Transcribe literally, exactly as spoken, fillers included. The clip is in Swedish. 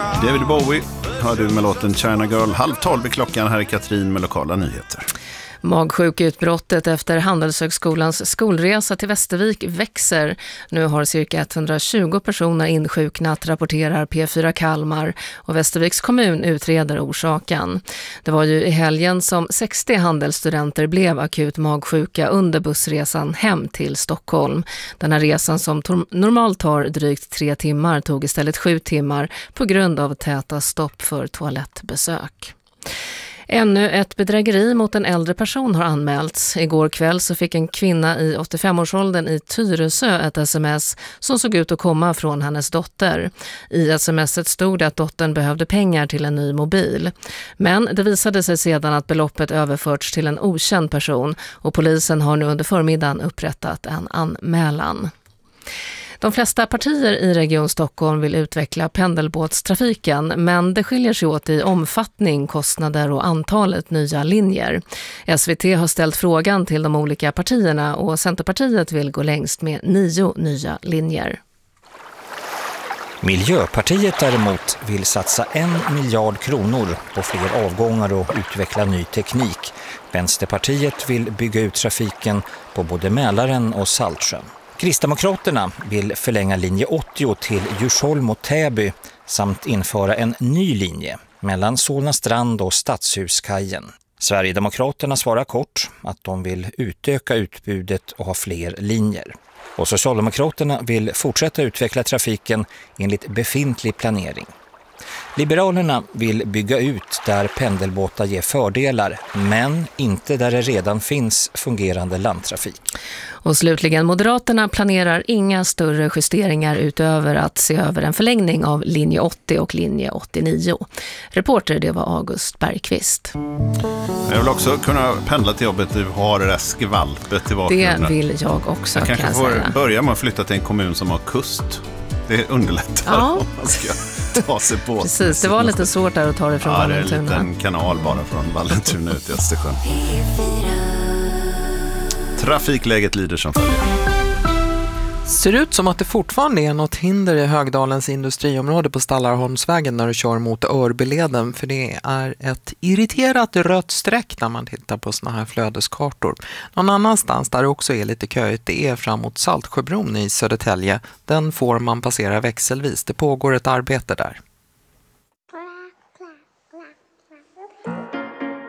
David Bowie hör du med låten China Girl. Halv tolv i klockan, här i Katrin med lokala nyheter. Magsjukutbrottet efter Handelshögskolans skolresa till Västervik växer. Nu har cirka etthundratjugo personer insjuknat, rapporterar P fyra Kalmar, och Västerviks kommun utreder orsaken. Det var ju i helgen som sextio handelsstudenter blev akut magsjuka under bussresan hem till Stockholm. Den här resan som normalt tar drygt tre timmar tog istället sju timmar på grund av täta stopp för toalettbesök. Ännu ett bedrägeri mot en äldre person har anmälts. Igår kväll så fick en kvinna i åttiofem-årsåldern i Tyresö ett sms som såg ut att komma från hennes dotter. I smset stod det att dottern behövde pengar till en ny mobil. Men det visade sig sedan att beloppet överförts till en okänd person, och polisen har nu under förmiddagen upprättat en anmälan. De flesta partier i Region Stockholm vill utveckla pendelbåtstrafiken, men det skiljer sig åt i omfattning, kostnader och antalet nya linjer. S V T har ställt frågan till de olika partierna, och Centerpartiet vill gå längst med nio nya linjer. Miljöpartiet däremot vill satsa en miljard kronor på fler avgångar och utveckla ny teknik. Vänsterpartiet vill bygga ut trafiken på både Mälaren och Saltsjön. Kristdemokraterna vill förlänga linje åttio till Djursholm och Täby samt införa en ny linje mellan Solna strand och Stadshuskajen. Sverigedemokraterna svarar kort att de vill utöka utbudet och ha fler linjer. Och Socialdemokraterna vill fortsätta utveckla trafiken enligt befintlig planering. Liberalerna vill bygga ut där pendelbåtar ger fördelar, men inte där det redan finns fungerande landtrafik. Och slutligen, Moderaterna planerar inga större justeringar utöver att se över en förlängning av linje åttio och linje åttionio. Reporter, det var August Bergqvist. Jag vill också kunna pendla till jobbet. Du har det där skvalpet i bakgrunden. Det vill jag också, jag kan kanske jag får säga. börja med att flytta till en kommun som har kust. Det underlättar ja. om man ska ta sig på. Precis, det var lite svårt där att ta det från ja, Vallentuna. Ja, det är en liten kanal bara från Vallentuna ut i Östersjön. Trafikläget lider som följer. Ser ut som att det fortfarande är något hinder i Högdalens industriområde på Stallarholmsvägen när du kör mot Örbyleden, för det är ett irriterat rött streck när man tittar på såna här flödeskartor. Någon annanstans där det också är lite köigt, det är framåt Saltsjöbron i Södertälje. Den får man passera växelvis. Det pågår ett arbete där.